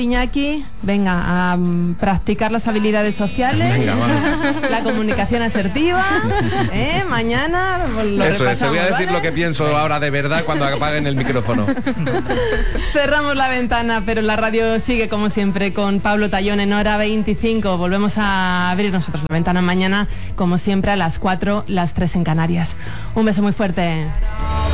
Iñaki, venga, a practicar las habilidades sociales, Venga, vamos. la comunicación asertiva, mañana lo Eso es, te voy a decir, ¿vale? lo que pienso ahora de verdad cuando apaguen el micrófono. Cerramos la ventana, pero la radio sigue como siempre con Pablo Tallón en hora 25. Volvemos a abrir nosotros la ventana mañana, como siempre, a las 4, las 3 en Canarias. Un beso muy fuerte.